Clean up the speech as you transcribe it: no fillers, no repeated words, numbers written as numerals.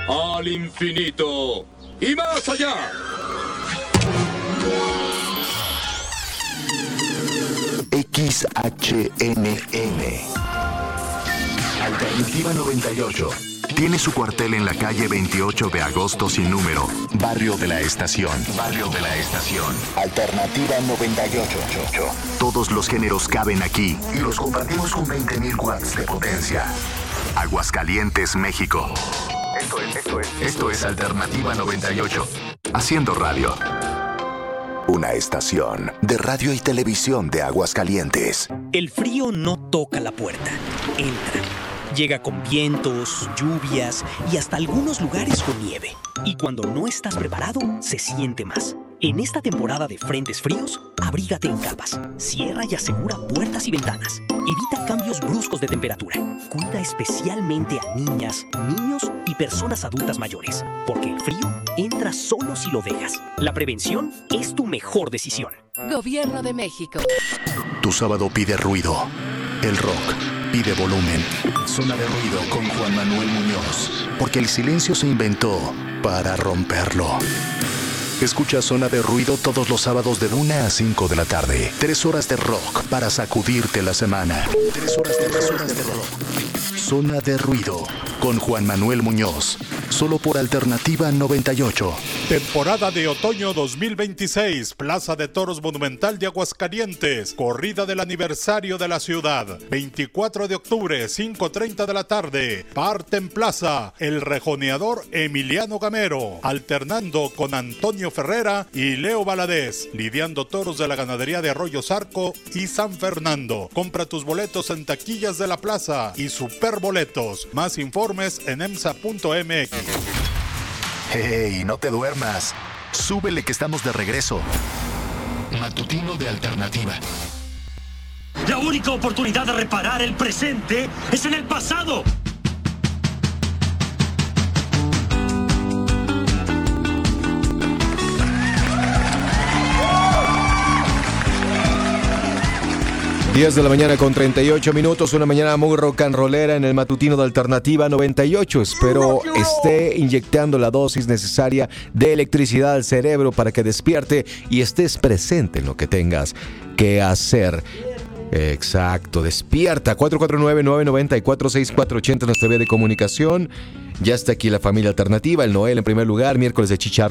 al infinito y más allá. XHNN Alternativa 98 tiene su cuartel en la calle 28 de agosto sin número, Barrio de la Estación. Barrio de la Estación. Alternativa 98. Todos los géneros caben aquí y los compartimos con 20.000 watts de potencia. Aguascalientes, México. Esto es Alternativa 98. Haciendo radio. Una estación de radio y televisión de Aguascalientes. El frío no toca la puerta, entra. Llega con vientos, lluvias y hasta algunos lugares con nieve. Y cuando no estás preparado, se siente más. En esta temporada de frentes fríos, abrígate en capas. Cierra y asegura puertas y ventanas. Evita cambios bruscos de temperatura. Cuida especialmente a niñas, niños y personas adultas mayores, porque el frío entra solo si lo dejas. La prevención es tu mejor decisión. Gobierno de México. Tu sábado pide ruido. El rock pide volumen. Zona de ruido con Juan Manuel Muñoz. Porque el silencio se inventó para romperlo. Escucha Zona de Ruido todos los sábados de 1 a 5 de la tarde. 3 horas de rock para sacudirte la semana. 3 horas de rock. Zona de Ruido con Juan Manuel Muñoz. Solo por Alternativa 98. Temporada de otoño 2026. Plaza de Toros Monumental de Aguascalientes. Corrida del aniversario de la ciudad. 24 de octubre, 5:30 de la tarde. Parte en plaza. El rejoneador Emiliano Gamero. Alternando con Antonio Ferrera y Leo Valadez. Lidiando toros de la ganadería de Arroyo Zarco y San Fernando. Compra tus boletos en taquillas de la plaza y Superboletos. Más informes en emsa.mx. ¡Hey! No te duermas. Súbele que estamos de regreso. Matutino de Alternativa. La única oportunidad de reparar el presente es en el pasado. Diez de la mañana con 38 minutos, una mañana muy rock and rollera en el matutino de Alternativa 98. Espero esté inyectando la dosis necesaria de electricidad al cerebro para que despierte y estés presente en lo que tengas que hacer. Exacto, despierta. 449-994-6480 nuestra vía de comunicación. Ya está aquí la familia Alternativa, el Noel en primer lugar, miércoles de chicharrón.